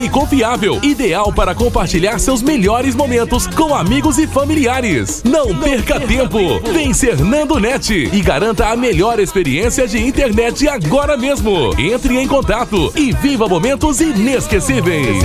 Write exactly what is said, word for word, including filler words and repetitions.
e confiável, ideal para compartilhar seus melhores momentos com amigos e familiares. Não perca tempo, vem ser Nando Net e garanta a melhor experiência de internet agora mesmo. Entre em contato e viva momentos inesquecíveis.